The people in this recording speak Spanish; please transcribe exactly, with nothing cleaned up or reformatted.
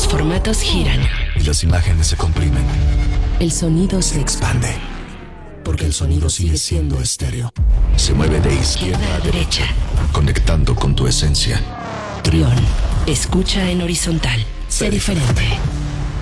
formatos giran. Y las imágenes se comprimen. El sonido se Se expande. Porque el sonido sigue siendo estéreo. Se mueve de izquierda a derecha, conectando con tu esencia. Trión. Escucha en horizontal. Sé diferente.